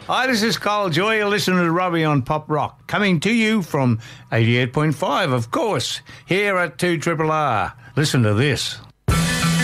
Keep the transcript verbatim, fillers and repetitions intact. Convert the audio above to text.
Hi, this is Carl Joy. You're listening to Robbie on Pop Rock, coming to you from eighty-eight point five, of course, here at two R R R. Listen to this.